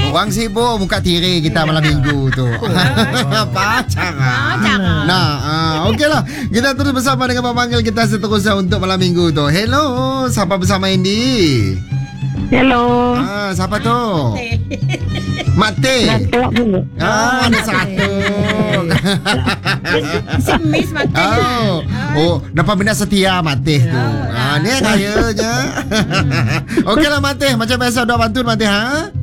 Orang sibuk buka tirai kita malam minggu tu. Pacang. Okeylah. Kita terus bersama dengan pemanggil kita seterusnya untuk malam minggu tu. Hello, siapa bersama Indi? Hello. Siapa tu? Mak Teh. Ada satu. Si Miss Mak Teh. Nampak minat setia Mak Teh tu. Ni kayanya. Okeylah Mak Teh, macam biasa doa bantu Mak Teh, ha?